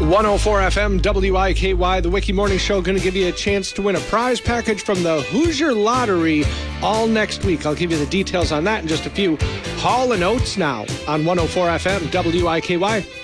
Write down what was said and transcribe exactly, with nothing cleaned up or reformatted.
one oh four F M, W I K Y, the Wiki Morning Show, going to give you a chance to win a prize package from the Hoosier Lottery all next week. I'll give you the details on that in just a few. Hall and Oates now on one oh four F M, W I K Y.